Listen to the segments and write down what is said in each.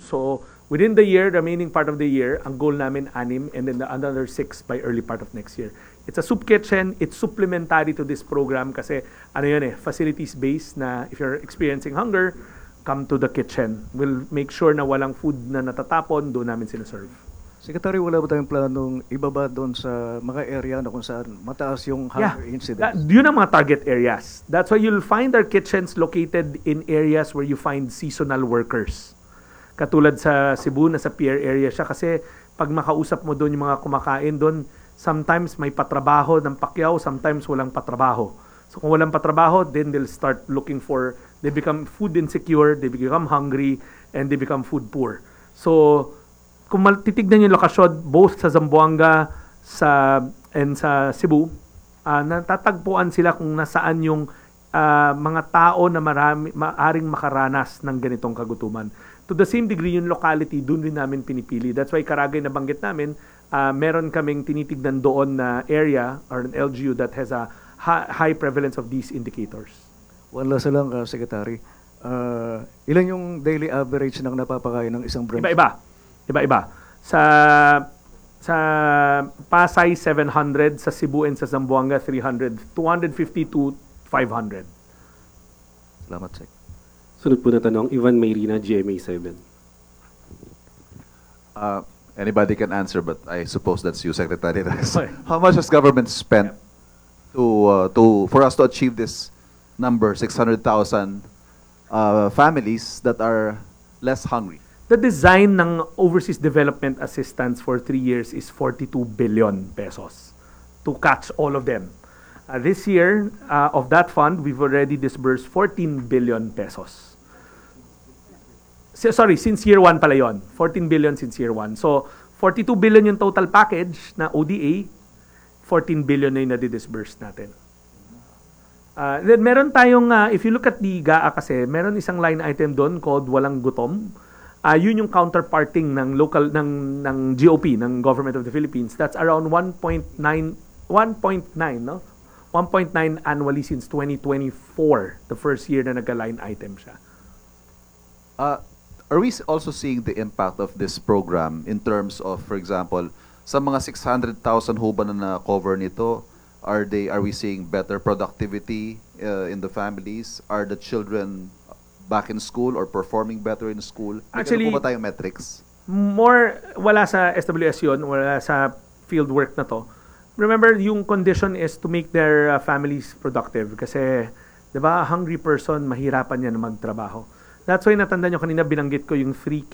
So, within the year, remaining part of the year, ang goal namin 6 and then another 6 by early part of next year. It's a soup kitchen. It's supplementary to this program kasi facilities-based na if you're experiencing hunger, come to the kitchen. We'll make sure na walang food na natatapon, doon namin sinaserve. Secretary, wala ba tayong planong ibaba doon sa mga area na kung saan mataas yung hunger incidence? Yun ang mga target areas. That's why you'll find our kitchens located in areas where you find seasonal workers. Katulad sa Cebu, na sa pier area siya kasi pag makausap mo doon yung mga kumakain doon, sometimes may patrabaho ng pakyaw, sometimes walang patrabaho. So kung walang patrabaho, then they'll start looking for, they become food insecure, they become hungry, and they become food poor. So kung titignan yung lokasyon, both sa Zamboanga and sa Cebu, natatagpuan sila kung nasaan yung mga tao na maaring makaranas ng ganitong kagutuman. To the same degree, yung locality, doon rin namin pinipili. That's why Karagay na banggit namin, meron kaming tinitignan doon na area or an LGU that has a high prevalence of these indicators. One last lang, Secretary. Ilan yung daily average ng napapakain ng isang branch? Iba-iba. Sa Pasay, 700. Sa Cebu and sa Zamboanga, 300. 250 to 500. Salamat, Sec. Sunod po na tanong, Ivan Mayrina, GMA7. Anybody can answer, but I suppose that's you, Secretary. How much has government spent for us to achieve this number, 600,000 families that are less hungry? The design ng Overseas Development Assistance for 3 years is 42 billion pesos to catch all of them. This year, of that fund, we've already disbursed 14 billion pesos. Sorry, since year 1 pala yun. 14 billion since year 1. So, 42 billion yung total package na ODA, 14 billion na yung nadidisburse natin. Then meron tayong, if you look at the GAA kasi, meron isang line item doon called Walang Gutom. Yun yung counterparting ng local ng GOP, ng Government of the Philippines. That's around 1.9 no? 1.9 annually since 2024, the first year na nagka-line item siya. Are we also seeing the impact of this program in terms of, for example, sa mga 600,000 ho ba na na-cover nito, are we seeing better productivity in the families? Are the children back in school or performing better in school? Actually, po ba tayong metrics? Wala sa SWS yun, wala sa field work na to. Remember, yung condition is to make their families productive kasi, di ba, a hungry person, mahirapan yan na magtrabaho. That's why natanda nyo kanina, binanggit ko yung 3K,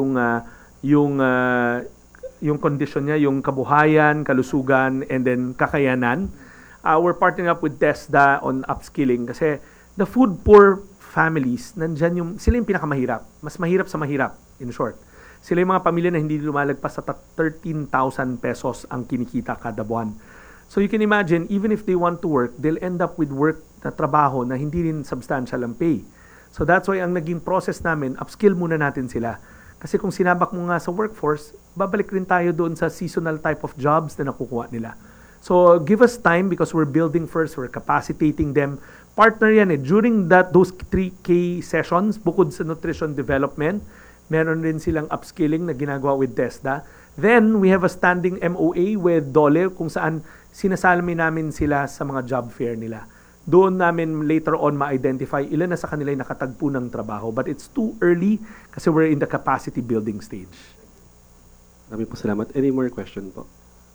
yung condition niya, yung kabuhayan, kalusugan, and then kakayanan. We're partnering up with TESDA on upskilling kasi the food poor families, nandyan sila yung pinakamahirap. Mas mahirap sa mahirap, in short. Sila yung mga pamilya na hindi lumalagpas sa 13,000 pesos ang kinikita kada buwan. So you can imagine, even if they want to work, they'll end up with work na trabaho na hindi rin substantial ang pay. So that's why ang naging process namin, upskill muna natin sila. Kasi kung sinabak mo nga sa workforce, babalik rin tayo doon sa seasonal type of jobs na nakukuha nila. So give us time because we're building first, we're capacitating them. Partner yan during those 3K sessions, bukod sa nutrition development, meron rin silang upskilling na ginagawa with TESDA. Then, we have a standing MOA with DOLE kung saan sinasali namin sila sa mga job fair nila. Doon namin later on ma-identify ilan na sa kanila yung nakatagpo ng trabaho. But it's too early kasi we're in the capacity building stage. Maraming po salamat. Any more question po?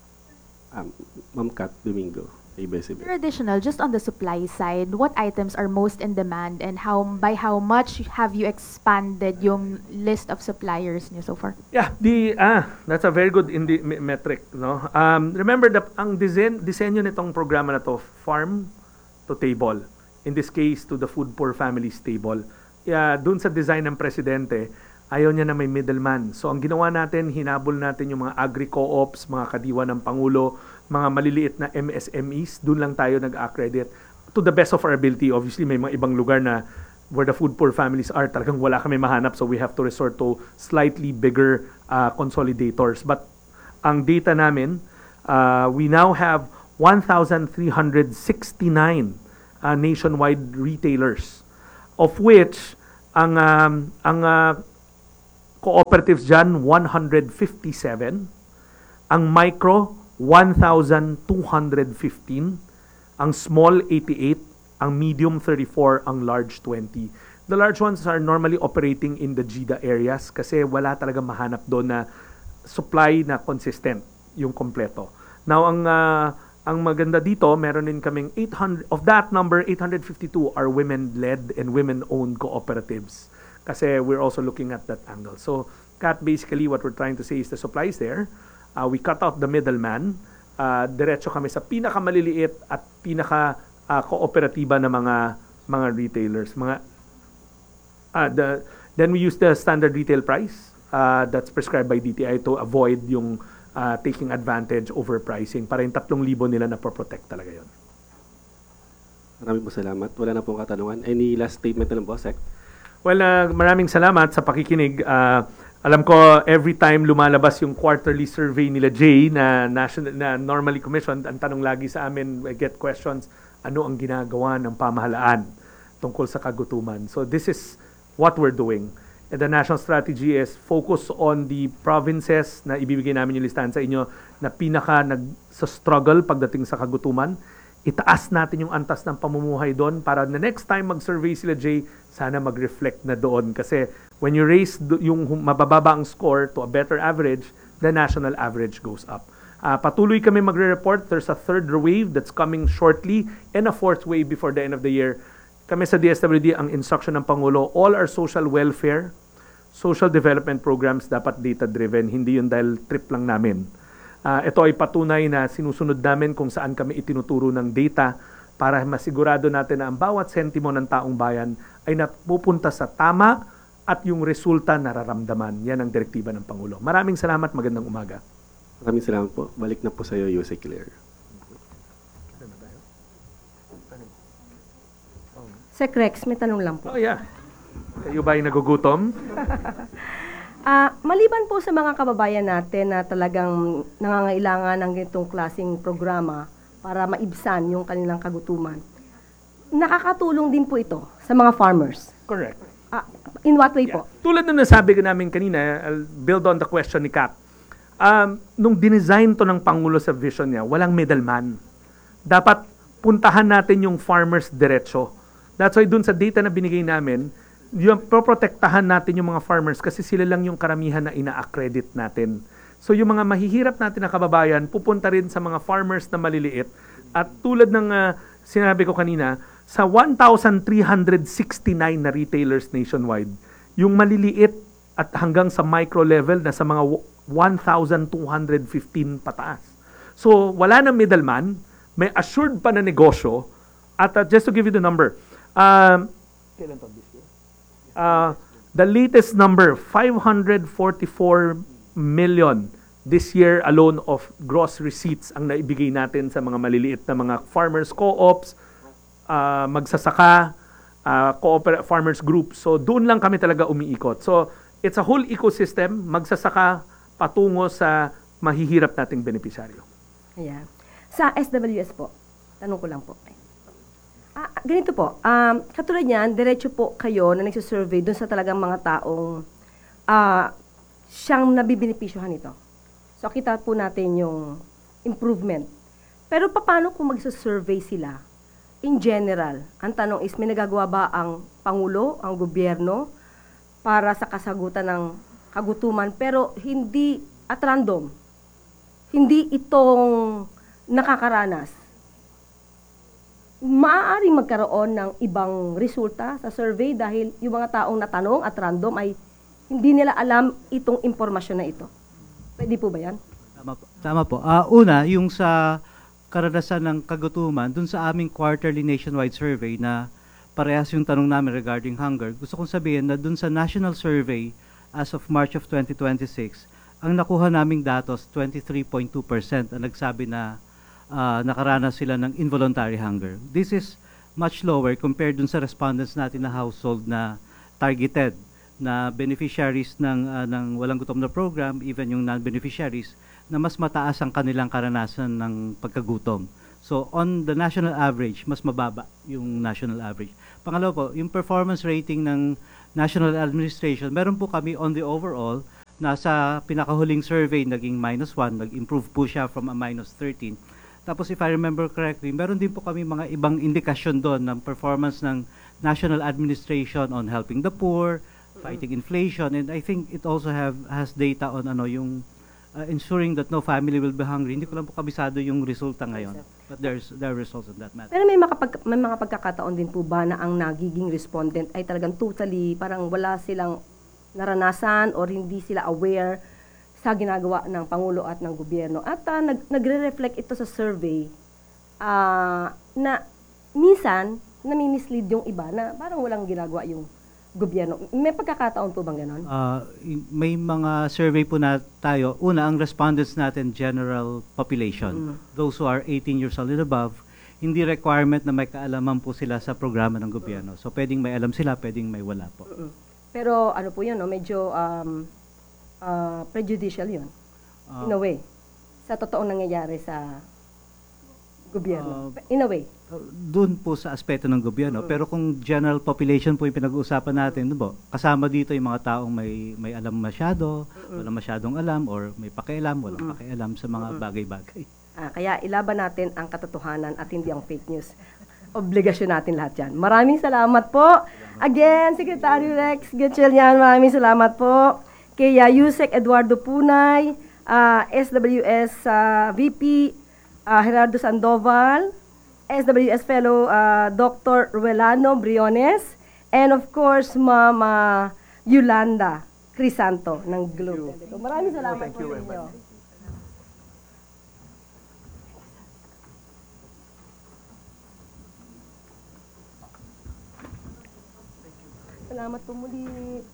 Ma'am Kat Domingo. For additional, just on the supply side, what items are most in demand and by how much have you expanded yung list of suppliers niyo so far? Yeah, that's a very good metric, no? Remember ang disenyo nitong programa na to, farm to table. In this case, to the food poor families table. Doon sa design ng presidente, ayaw niya na may middleman. So ang ginawa natin, hinabol natin yung mga agri-co-ops, mga kadiwa ng Pangulo, mga maliliit na MSMEs, doon lang tayo nag-accredit. To the best of our ability, obviously may mga ibang lugar na where the food poor families are, talagang wala kami mahanap, so we have to resort to slightly bigger consolidators. But ang data namin, we now have 1,369 nationwide retailers, of which ang cooperatives dyan, 157. Ang micro, 1,215. Ang small, 88. Ang medium, 34. Ang large, 20. The large ones are normally operating in the GIDA areas kasi wala talaga mahanap doon na supply na consistent, yung kompleto. Now, ang maganda dito, meron din kaming 800, of that number, 852 are women-led and women-owned cooperatives. Kasi we're also looking at that angle. So, Kat, basically what we're trying to say is the supply is there. We cut out the middleman. Diretso kami sa pinakamaliliit at pinaka-kooperatiba na mga retailers. Then we use the standard retail price that's prescribed by DTI to avoid yung taking advantage overpricing para yung 3,000 nila na protect talaga yon. Maraming po salamat. Wala na pong katanungan. Any last statement na lang po, Sec? Well, maraming salamat sa pakikinig. Alam ko every time lumalabas yung quarterly survey nila Jay na normally commissioned, ang tanong lagi sa amin, I get questions, ano ang ginagawa ng pamahalaan tungkol sa kagutuman. So this is what we're doing. And the national strategy is focus on the provinces na ibibigay namin yung listahan sa inyo na sa struggle pagdating sa kagutuman. Itaas natin yung antas ng pamumuhay doon para the next time mag-survey sila, Jay, sana mag-reflect na doon. Kasi when you raise yung mabababa ang score to a better average, the national average goes up. Patuloy kami magre-report. There's a third wave that's coming shortly and a fourth wave before the end of the year. Kami sa DSWD, ang instruction ng Pangulo, all our social welfare, social development programs dapat data-driven, hindi yun dahil trip lang namin. Ito ay patunay na sinusunod namin kung saan kami itinuturo ng data para masigurado natin na ang bawat sentimo ng taong bayan ay napupunta sa tama at yung resulta nararamdaman. Yan ang direktiba ng Pangulo. Maraming salamat, magandang umaga. Maraming salamat po. Balik na po sa iyo, Yusek Claire. Sec Rex, may tanong lang po. Oh yeah. Kayo ba ay nagugutom? Maliban po sa mga kababayan natin na talagang nangangailangan ng ganitong klaseng programa para maibsan yung kanilang kagutuman, nakakatulong din po ito sa mga farmers. Correct. In what way po? Tulad na nasabi ko namin kanina, I'll build on the question ni Kat. Nung dinesign to ng Pangulo sa vision niya, walang middleman. Dapat puntahan natin yung farmers diretso. That's why dun sa data na binigay namin, yung proprotektahan natin yung mga farmers kasi sila lang yung karamihan na ina-accredit natin. So yung mga mahihirap natin na kababayan, pupunta rin sa mga farmers na maliliit. At tulad ng sinabi ko kanina, sa 1,369 na retailers nationwide, yung maliliit at hanggang sa micro level na sa mga 1,215 pataas. So wala nang middleman, may assured pa na negosyo. At just to give you the number, kailan to this year? The latest number, 544 million this year alone of gross receipts ang naibigay natin sa mga maliliit na mga farmers co-ops, magsasaka, farmers groups. So doon lang kami talaga umiikot. So it's a whole ecosystem, magsasaka patungo sa mahihirap nating benepisyaryo. Ayan. Sa SWS po, tanong ko lang po. Ganito po, katulad niyan, diretso po kayo na nagsisurvey dun sa talagang mga taong siyang nabibenepisyohan nito. So, kita po natin yung improvement. Pero paano kung magsisurvey sila? In general, ang tanong is, may nagagawa ba ang Pangulo, ang gobyerno, para sa kasagutan ng kagutuman, pero hindi at random? Hindi itong nakakaranas. Maaaring magkaroon ng ibang resulta sa survey dahil yung mga taong natanong at random ay hindi nila alam itong impormasyon na ito. Pwede po ba yan? Tama po. Una, yung sa karanasan ng kagutuman, dun sa aming quarterly nationwide survey na parehas yung tanong namin regarding hunger, gusto kong sabihin na dun sa national survey as of March of 2026, ang nakuha naming datos, 23.2% ang nagsabi na nakaranas sila ng involuntary hunger. This is much lower compared dun sa respondents natin na household na targeted na beneficiaries ng walang gutom na program, even yung non-beneficiaries, na mas mataas ang kanilang karanasan ng pagkagutom. So on the national average, mas mababa yung national average. Pangalawa po, yung performance rating ng national administration, meron po kami on the overall, nasa pinakahuling survey naging -1, nag-improve po siya from a -13. Tapos if I remember correctly, meron din po kami mga ibang indikasyon doon ng performance ng national administration on helping the poor, fighting inflation, and I think it also has data on yung ensuring that no family will be hungry. Hindi ko lang po kabisado yung resulta ngayon. But there are results on that matter. Pero may mga pagkakataon din po ba na ang nagiging respondent ay talagang totally parang wala silang naranasan or hindi sila aware sa ginagawa ng Pangulo at ng gobyerno. At nagre-reflect ito sa survey na minsan nami-mislead yung iba na parang walang ginagawa yung gobyerno. May pagkakataon po bang ganon? May mga survey po na tayo. Una, ang respondents natin, general population. Those who are 18 years old and above, hindi requirement na may kaalaman po sila sa programa ng gobyerno. So, pwedeng may alam sila, pwedeng may wala po. Pero ano po yun, no? Medyo prejudicial yun. In a way. Sa totoong nangyayari sa gobyerno. In a way. Doon po sa aspeto ng gobyerno. Pero kung general population po yung pinag-uusapan natin, kasama dito yung mga taong may alam masyado, walang masyadong alam, or may pakialam, walang pakialam sa mga bagay-bagay. Kaya ilaban natin ang katotohanan at hindi ang fake news. Obligasyon natin lahat yan. Maraming salamat po. Again, Secretary Rex Gatchalian, maraming salamat po. Kay Yusek Eduardo Punay, SWS VP Gerardo Sandoval, SWS Fellow Dr. Ruelano Briones, and of course, Mama Yolanda Crisanto ng Globe. Maraming salamat po sa inyo. Salamat po muli.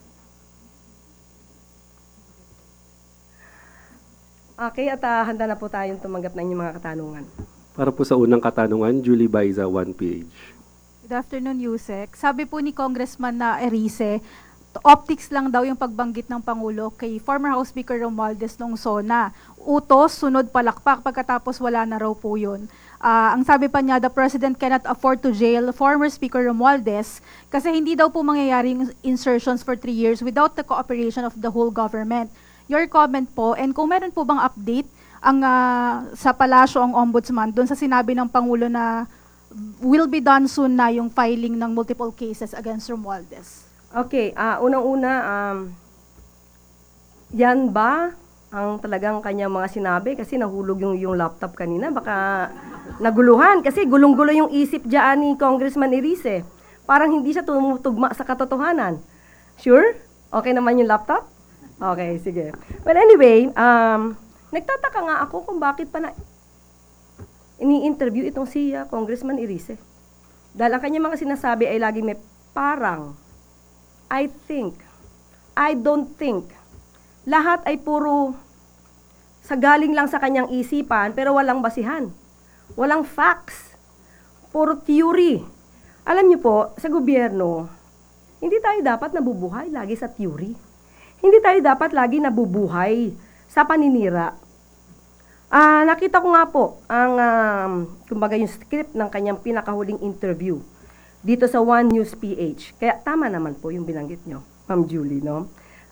Okay, at handa na po tayong tumanggap ng inyong mga katanungan. Para po sa unang katanungan, Julie Baiza, 1PH. Good afternoon, Yusek. Sabi po ni Congressman na Erice, optics lang daw yung pagbanggit ng Pangulo kay former House Speaker Romualdez nung SONA. Utos, sunod palakpak, pagkatapos wala na raw po yun. Ang sabi pa niya, the President cannot afford to jail former Speaker Romualdez kasi hindi daw po mangyayaring insertions for 3 years without the cooperation of the whole government. Your comment po, and kung meron po bang update ang sa palasyo ang ombudsman doon sa sinabi ng Pangulo na will be done soon na yung filing ng multiple cases against Romualdez? Okay, unang-una, yan ba ang talagang kanyang mga sinabi? Kasi nahulog yung laptop kanina, baka naguluhan. Kasi gulong-gulo yung isip dyan ni Congressman Erice. Parang hindi siya tumutugma sa katotohanan. Sure? Okay naman yung laptop? Okay, sige. Well, anyway, nagtataka nga ako kung bakit pa na ini-interview itong si Congressman Erice. Dahil ang kanyang mga sinasabi ay laging may parang, I think, I don't think. Lahat ay puro sa galing lang sa kanyang isipan pero walang basihan. Walang facts. Puro theory. Alam niyo po, sa gobyerno, hindi tayo dapat nabubuhay lagi sa theory. Hindi tayo dapat lagi nabubuhay sa paninira. Nakita ko nga po ang kumbaga yung script ng kanyang pinakahuling interview dito sa One News PH. Kaya tama naman po yung binanggit nyo, Ma'am Julie, no?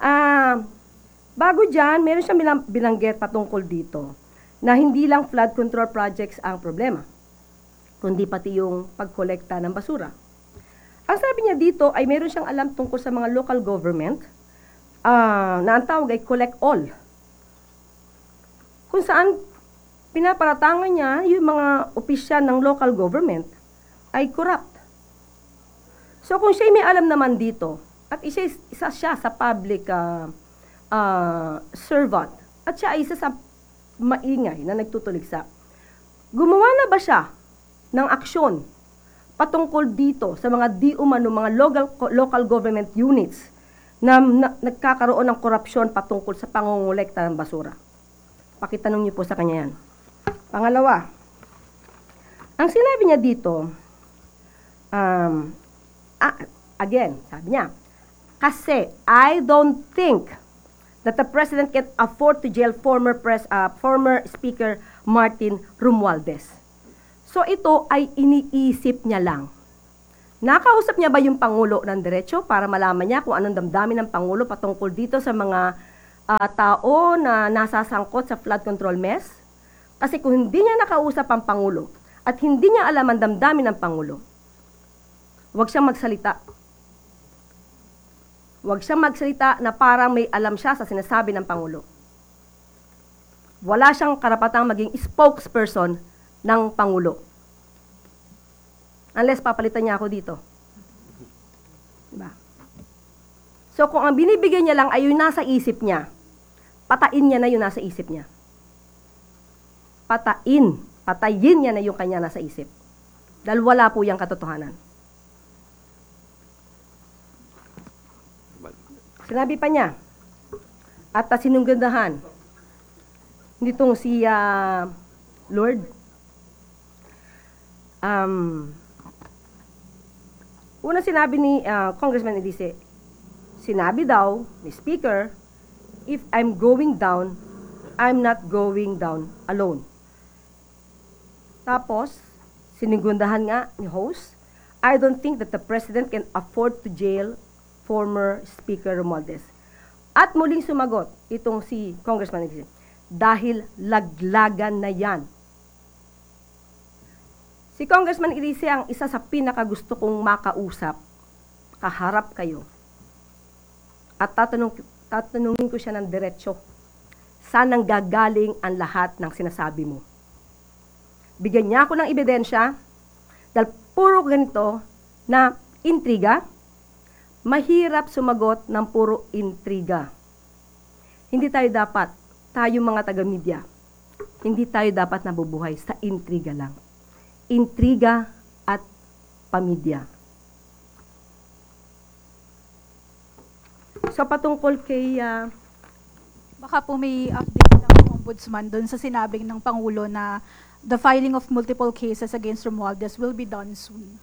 Bago dyan, meron siyang binanggit patungkol dito na hindi lang flood control projects ang problema, kundi pati yung pagkolekta ng basura. Ang sabi niya dito ay meron siyang alam tungkol sa mga local government na ang tawag ay collect all. Kung saan pinaparatangan niya yung mga opisyal ng local government ay corrupt. So kung siya may alam naman dito, at isa siya sa public servant, at siya ay isa sa maingay na nagtutuligsa, gumawa na ba siya ng aksyon patungkol dito sa mga di umano mga local government units na nagkakaroon ng korupsyon patungkol sa pangongolekta ng basura? Pakitanong niyo po sa kanya yan. Pangalawa, ang sinabi niya dito, again, sabi niya, kasi I don't think that the President can afford to jail former Speaker Martin Romualdez. So ito ay iniisip niya lang. Nakausap niya ba yung Pangulo ng diretso para malaman niya kung anong damdamin ng Pangulo patungkol dito sa mga tao na nasasangkot sa flood control mess? Kasi kung hindi niya nakausap ang Pangulo at hindi niya alam ang damdamin ng Pangulo, huwag siyang magsalita. Huwag siyang magsalita na parang may alam siya sa sinasabi ng Pangulo. Wala siyang karapatang maging spokesperson ng Pangulo. Unless papalitan niya ako dito. Diba? So kung ang binibigay niya lang ay yung nasa isip niya, patain niya na yung nasa isip niya. Patayin niya na yung kanya nasa isip. Dahil wala po yung katotohanan. Sinabi pa niya, at sinunggandahan, nitong si Lord, una sinabi ni Congressman Elise, sinabi daw ni Speaker, if I'm going down, I'm not going down alone. Tapos, sinunggandahan nga ni host, I don't think that the President can afford to jail former Speaker Romualdez. At muling sumagot itong si Congressman Elise, dahil laglagan na yan. Si Congressman Elise ang isa sa pinakagusto kong makausap, kaharap kayo. At tatanungin ko siya ng diretsyo, saan nang gagaling ang lahat ng sinasabi mo? Bigyan niya ako ng ebidensya, dahil puro ganito na intriga, mahirap sumagot ng puro intriga. Hindi tayo mga taga-media, hindi tayo dapat nabubuhay sa intriga lang. Intriga at pamilya. So patungkol kay Baka po may update ng Ombudsman doon sa sinabing ng Pangulo na the filing of multiple cases against Romualdez will be done soon.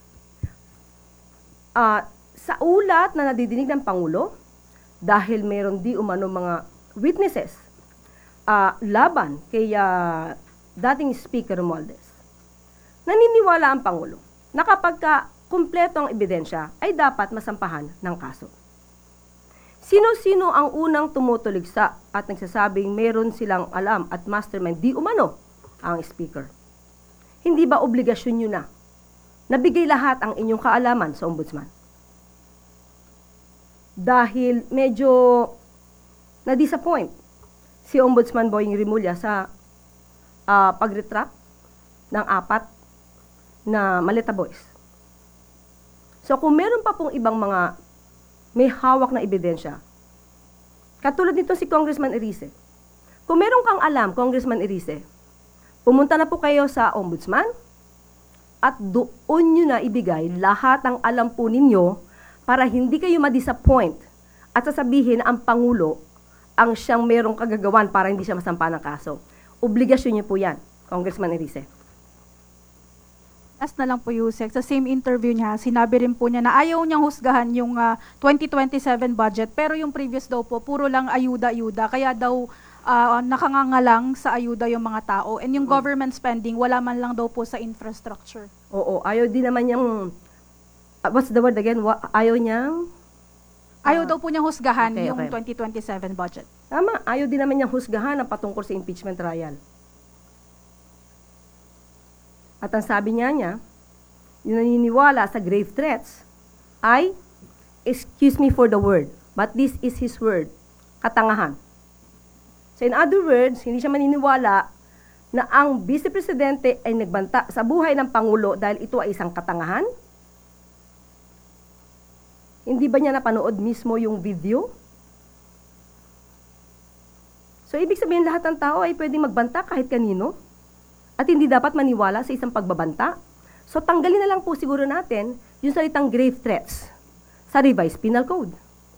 Sa ulat na nadidinig ng Pangulo, dahil meron di umano mga witnesses laban kay dating Speaker Romualdez, naniniwala ang Pangulo na kapag kumpleto ang ebidensya ay dapat masampahan ng kaso. Sino-sino ang unang tumutuligsa at nagsasabing meron silang alam at mastermind di umano ang Speaker? Hindi ba obligasyon nyo na nabigay lahat ang inyong kaalaman sa Ombudsman? Dahil medyo na-disappoint si Ombudsman Boying Rimulya sa pag-retract ng 4 na Maleta Boys. So kung meron pa pong ibang mga may hawak na ebidensya, katulad nito si Congressman Erice, kung meron kang alam, Congressman Erice, pumunta na po kayo sa Ombudsman at doon nyo na ibigay lahat ng alam po ninyo para hindi kayo ma-disappoint at sasabihin ang Pangulo ang siyang merong kagagawan para hindi siya masampa ng kaso. Obligasyon niyo po yan, Congressman Erice. Last na lang po, Yusek, sa same interview niya, sinabi rin po niya na ayaw niyang husgahan yung 2027 budget, pero yung previous daw po, puro lang ayuda-ayuda, kaya daw nakangangalang sa ayuda yung mga tao. And yung government spending, wala man lang daw po sa infrastructure. Oo, ayaw din naman niyang, what's the word again? Ayaw niyang? Ayaw daw po niyang husgahan Okay, yung okay. 2027 budget. Tama, ayaw din naman niyang husgahan ang patungkol sa impeachment trial. At ang sabi niya, yung naniniwala sa grave threats ay, excuse me for the word, but this is his word, katangahan. So in other words, hindi siya maniniwala na ang Vice Presidente ay nagbanta sa buhay ng Pangulo dahil ito ay isang katangahan? Hindi ba niya napanood mismo yung video? So ibig sabihin lahat ng tao ay pwedeng magbanta kahit kanino? At hindi dapat maniwala sa isang pagbabanta. So tanggalin na lang po siguro natin yung salitang grave threats sa revised penal code.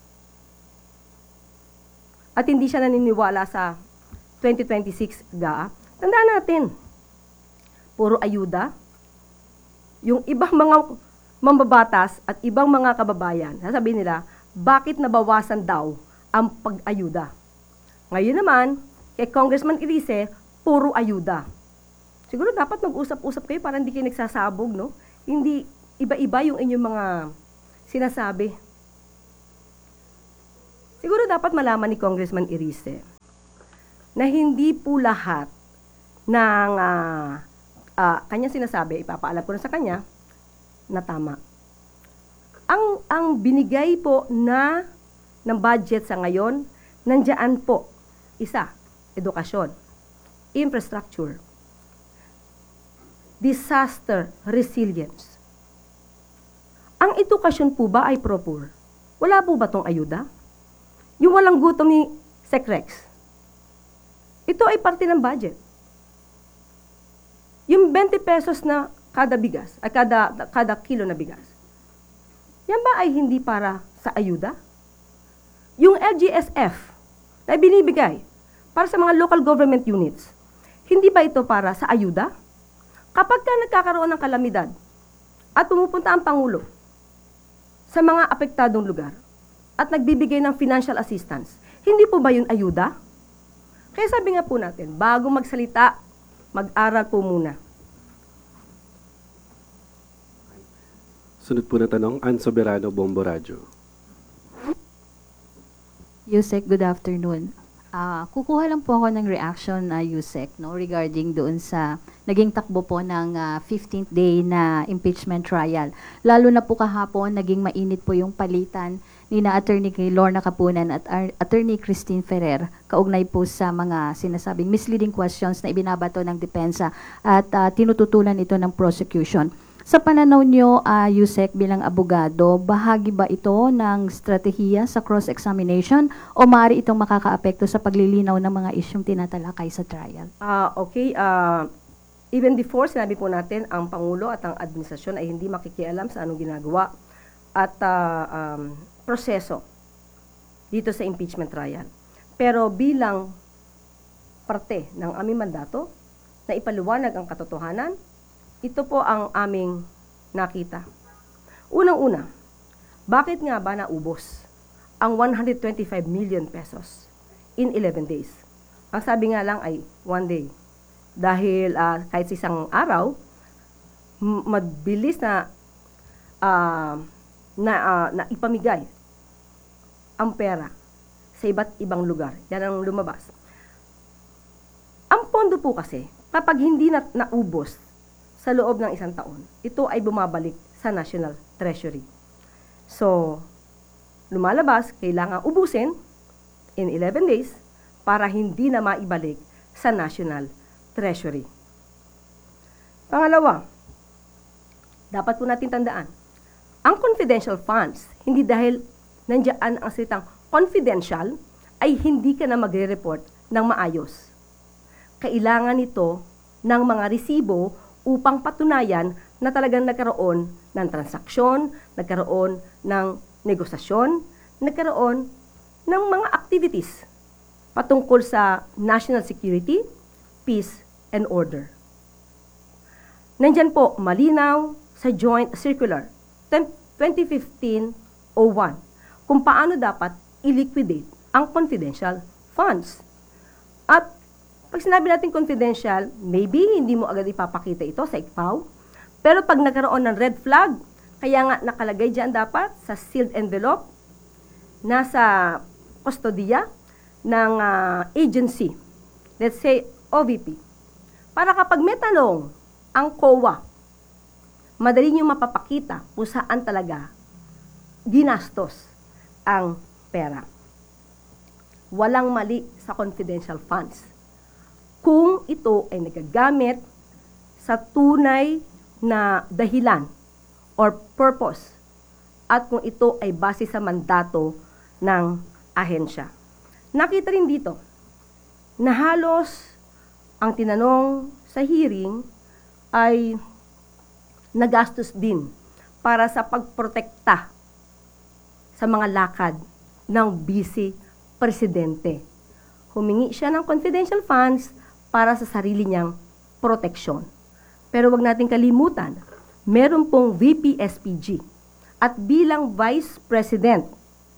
At hindi siya naniniwala sa 2026 GAA. Tandaan natin, puro ayuda. Yung ibang mga mambabatas at ibang mga kababayan, sasabihin nila, bakit nabawasan daw ang pag-ayuda? Ngayon naman, kay Congressman Erice, puro ayuda. Siguro dapat mag-usap-usap kayo para hindi kayo nagsasabog, no? Hindi iba-iba yung inyong mga sinasabi. Siguro dapat malaman ni Congressman Irice na hindi po lahat ng kanyang sinasabi, ipapaalam ko na sa kanya, na tama. Ang binigay po ng budget sa ngayon, nandiyan po, isa, edukasyon, infrastructure, disaster resilience. Ang edukasyon po ba ay proper? Wala po ba tong ayuda? Yung walang gutom ni Secrex, ito ay parte ng budget. Yung 20 pesos na kada bigas, ay kada kilo na bigas, yan ba ay hindi para sa ayuda? Yung LGSF na binibigay para sa mga local government units, hindi ba ito para sa ayuda? Kapag ka nagkakaroon ng kalamidad at pumupunta ang Pangulo sa mga apektadong lugar at nagbibigay ng financial assistance, hindi po ba yun ayuda? Kaya sabi nga po natin, bago magsalita, mag-aral po muna. Sunod po na tanong, Ann Soberano, Bombo Radio. Yusek, good afternoon. Kukuha lang po ako ng reaction na Yusek, no, regarding doon sa naging takbo po ng 15th day na impeachment trial. Lalo na po kahapon, naging mainit po yung palitan ni na Attorney Lorna Capunan at Attorney Christine Ferrer kaugnay po sa mga sinasabing misleading questions na ibinabato ng depensa at tinututulan ito ng prosecution. Sa pananaw nyo, Yusek, bilang abogado, bahagi ba ito ng strategiya sa cross-examination o maaari itong makakaapekto sa paglilinaw ng mga isyong tinatalakay sa trial? Okay. Even before, sinabi po natin, ang Pangulo at ang administrasyon ay hindi makikialam sa anong ginagawa at proseso dito sa impeachment trial. Pero bilang parte ng aming mandato na ipaliwanag ang katotohanan, ito po ang aming nakita. Unang-una, bakit nga ba naubos ang 125 million pesos in 11 days? Ang sabi nga lang ay 1 day. Dahil kahit sa isang araw, mabilis na ipamigay ang pera sa iba't ibang lugar. Yan ang lumabas. Ang pondo po kasi, kapag hindi naubos sa loob ng isang taon, ito ay bumabalik sa National Treasury. So, lumalabas, kailangan ubusin in 11 days para hindi na maibalik sa National Treasury. Pangalawa, dapat po natin tandaan, ang confidential funds, hindi dahil nandiyan ang salitang confidential, ay hindi ka na magre-report ng maayos. Kailangan ito ng mga resibo upang patunayan na talagang nagkaroon ng transaksyon, nagkaroon ng negosasyon, nagkaroon ng mga activities patungkol sa national security, peace, and order. Nandyan po, malinaw sa Joint Circular 2015-01 kung paano dapat i-liquidate ang confidential funds. At pag sinabi natin confidential, maybe hindi mo agad ipapakita ito sa ICPAW, pero pag nagkaroon ng red flag, kaya nga nakalagay dyan dapat sa sealed envelope, nasa kustodiya ng agency, let's say OVP, para kapag may tanong ang COA, madali nyo mapapakita kung saan talaga ginastos ang pera. Walang mali sa confidential funds kung ito ay nagagamit sa tunay na dahilan or purpose at kung ito ay base sa mandato ng ahensya. Nakita rin dito na halos ang tinanong sa hearing ay nagastos din para sa pagprotekta sa mga lakad ng vice presidente. Humingi siya ng confidential funds para sa sarili niyang proteksyon. Pero wag nating kalimutan, meron pong VP SPG at bilang Vice President,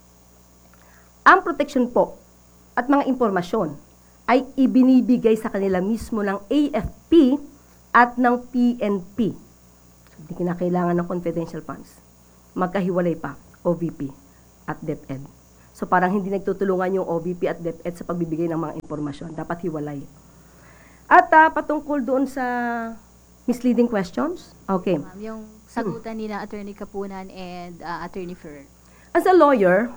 ang proteksyon po at mga impormasyon ay ibinibigay sa kanila mismo ng AFP at ng PNP. So, Hindi kinakailangan ng confidential funds. Magkahiwalay pa, OVP at DepEd. So parang hindi nagtutulungan yung OVP at DepEd sa pagbibigay ng mga impormasyon. Dapat hiwalay. At patungkol doon sa misleading questions, okay. Ma'am, yung sagutan ni na Attorney Kapunan and Attorney Ferrer. As a lawyer,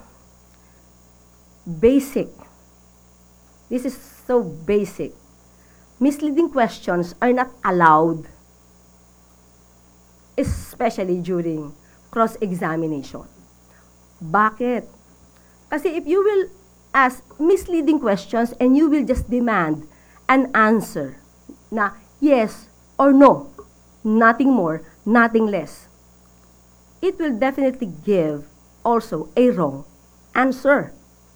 basic. This is so basic. Misleading questions are not allowed, especially during cross-examination. Bakit? Kasi if you will ask misleading questions and you will just demand an answer na yes or no, nothing more, nothing less, it will definitely give also a wrong answer.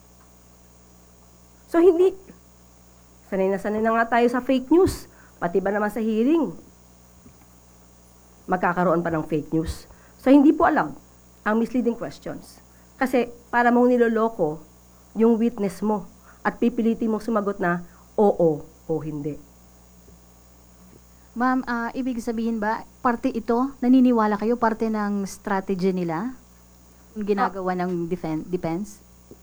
So hindi, sanay na nga tayo sa fake news, pati ba naman sa hearing, magkakaroon pa ng fake news. So hindi po allowed ang misleading questions. Kasi para mong niloloko yung witness mo at pipilitin mong sumagot na oo o hindi. Ma'am, ibig sabihin ba, parte ito, naniniwala kayo, parte ng strategy nila? Yung ginagawa ng defense?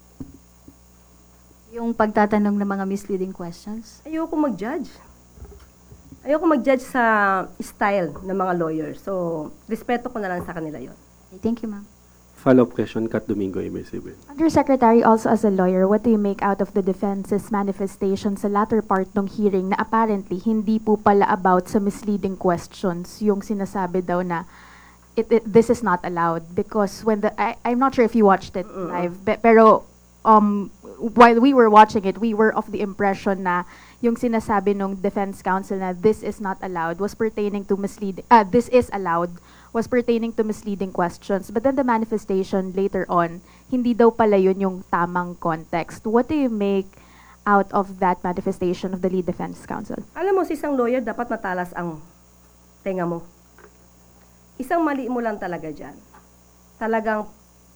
Yung pagtatanong ng mga misleading questions? Ayoko mag-judge. Ayoko mag-judge sa style ng mga lawyers. So, respeto ko na lang sa kanila yon. Okay, thank you, ma'am. Follow-up question, Kat Domingo, MSCB. Undersecretary, also as a lawyer, what do you make out of the defense's manifestation sa latter part ng hearing na apparently hindi po pala about sa misleading questions, yung sinasabi daw na this is not allowed because when I'm not sure if you watched it live, pero while we were watching it, we were of the impression na yung sinasabi ng defense counsel na this is not allowed was pertaining to this is allowed was pertaining to misleading questions. But then the manifestation later on, hindi daw pala yun yung tamang context. What do you make out of that manifestation of the lead defense counsel? Alam mo, sa isang lawyer, dapat matalas ang tenga mo. Isang mali mo lang talaga dyan. Talagang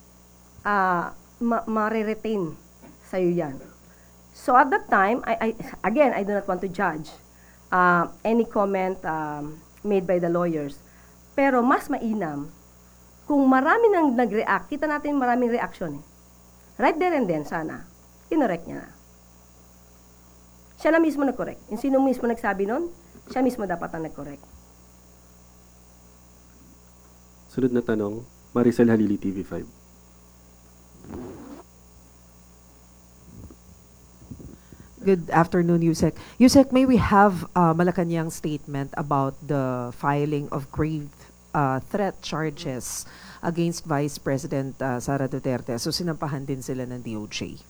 ma-retain sa'yo yan. So at that time, again, I do not want to judge any comment made by the lawyers. Pero mas mainam, kung marami nang nag-react, kita natin maraming reaction eh. Right there and then, sana, kinorek niya na. Siya na mismo nag-correct. Yung sino mismo nagsabi nun, siya mismo dapat ang nag-correct. Sunod na tanong, Maricel Halili, TV5. Good afternoon, Yusek. Yusek, may we have Malacanang statement about the filing of grave threat charges against Vice President Sara Duterte? So sinampahan din sila ng DOJ.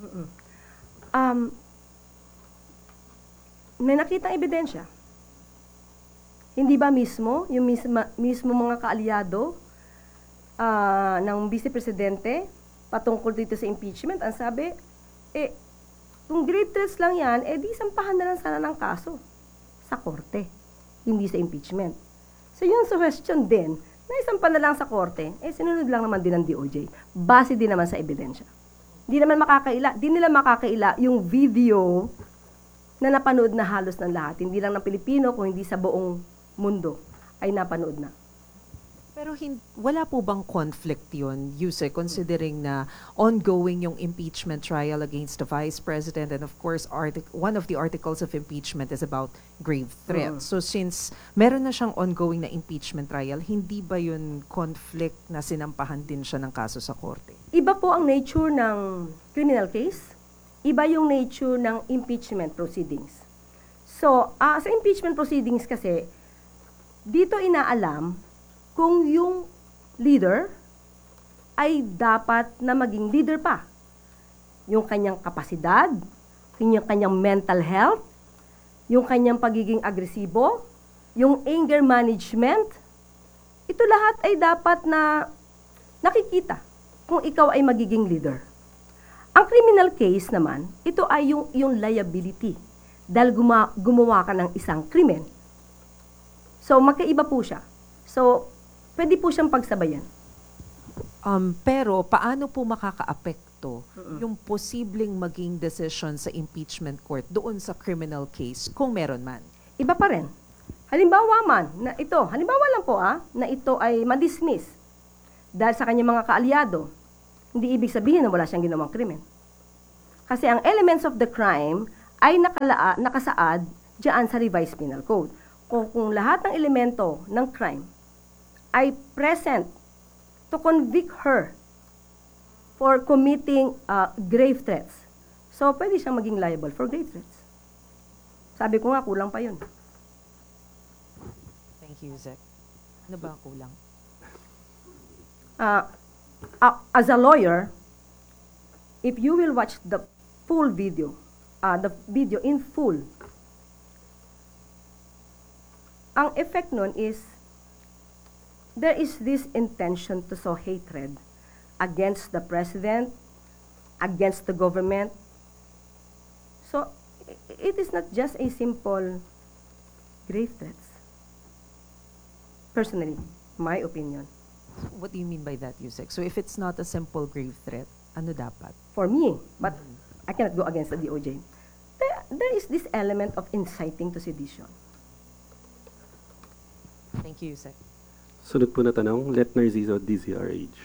May nakitang ebidensya. Hindi ba mismo, yung mismo mga kaalyado ng Vice Presidente patungkol dito sa impeachment, ang sabi, kung grave threats lang yan, di sampahan na lang sana ng kaso sa korte, hindi sa impeachment. So yung suggestion din, na isampa na lang sa korte, sinunod lang naman din ng DOJ. Base din naman sa ebidensya. Di nila makakaila yung video na napanood na halos ng lahat. Hindi lang ng Pilipino, kung hindi sa buong mundo ay napanood na. Pero wala po bang conflict yun, Yusek, considering na ongoing yung impeachment trial against the Vice President and of course, one of the articles of impeachment is about grave threats. So since meron na siyang ongoing na impeachment trial, hindi ba yun conflict na sinampahan din siya ng kaso sa korte? Iba po ang nature ng criminal case, iba yung nature ng impeachment proceedings. So, sa impeachment proceedings kasi, dito inaalam kung yung leader ay dapat na maging leader pa. Yung kanyang kapasidad, yung kanyang mental health, yung kanyang pagiging agresibo, yung anger management, ito lahat ay dapat na nakikita kung ikaw ay magiging leader. Ang criminal case naman, ito ay yung liability dahil gumawa ka ng isang krimen. So, magkaiba po siya. So, pwede po siyang pagsabayan. Pero paano po makakaapekto yung posibleng maging decision sa impeachment court doon sa criminal case kung meron man? Iba pa rin. Halimbawa lang po na ito ay madismiss dahil sa kanyang mga kaalyado, hindi ibig sabihin na wala siyang ginawang krimen. Kasi ang elements of the crime ay nakasaad diyan sa revised penal code. Kung lahat ng elemento ng crime ay present to convict her for committing grave threats, so pwede siyang maging liable for grave threats. Sabi ko nga, kulang pa yun. Thank you, Zek. Ano ba ang kulang? As a lawyer, if you will watch the full video, the video in full, ang effect nun is, there is this intention to sow hatred against the president, against the government. So, it is not just a simple grave threats. Personally, my opinion. What do you mean by that, Yusek? So if it's not a simple grave threat, ano dapat? For me, but I cannot go against the DOJ. There is this element of inciting to sedition. Thank you, Yusek. Sunod po na tanong, Let Narciso, DZRH.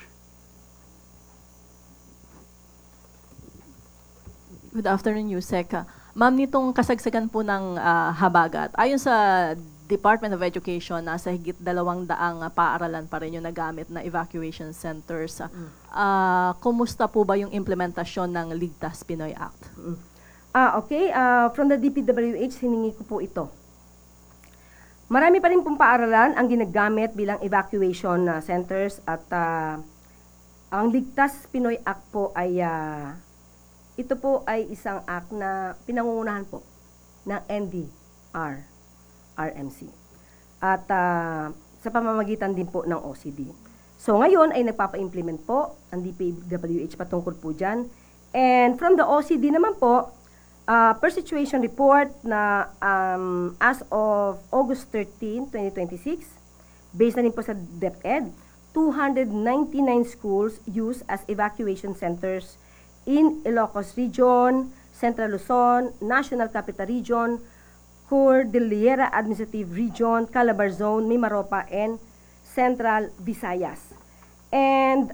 Good afternoon, Yusek. Ma'am, nitong kasagsagan po ng habagat, ayon sa Department of Education, nasa higit 200 paaralan pa rin yung nagamit na evacuation centers. Kumusta po ba yung implementasyon ng Ligtas Pinoy Act? Okay. From the DPWH, hiningi ko po ito. Marami pa rin pong paaralan ang ginagamit bilang evacuation centers at ang Ligtas Pinoy Act po ay ito po ay isang act na pinangungunahan po ng NDR, RMC. At sa pamamagitan din po ng OCD. So ngayon ay nagpapa-implement po ang DPWH patungkol po dyan. And from the OCD naman po, per situation report na as of August 13, 2026, based na rin po sa DepEd, 299 schools used as evacuation centers in Ilocos Region, Central Luzon, National Capital Region, Cordillera Administrative Region, Calabar Zone, Mimaropa, and Central Visayas. And